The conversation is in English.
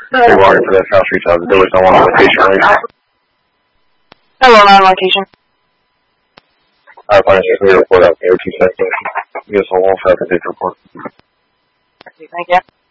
Hey, walking for that South Street House. There was no one on location, right? Hello, on location. Alright, fine. Just need to report out there. 2 seconds. Give us a 1 second report. Okay, thank you.